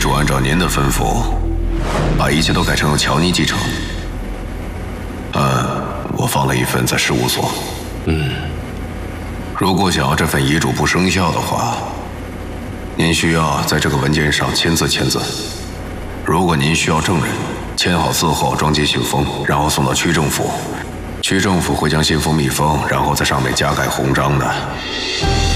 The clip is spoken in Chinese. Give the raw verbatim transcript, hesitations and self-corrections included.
主按照您的吩咐，把一切都改成由乔尼继承。嗯，我放了一份在事务所。 嗯， 如果想要这份遗嘱不生效的话，您需要在这个文件上亲自签字。如果您需要证人，签好字后装进信封，然后送到区政府。区政府会将信封密封，然后在上面加盖红章的。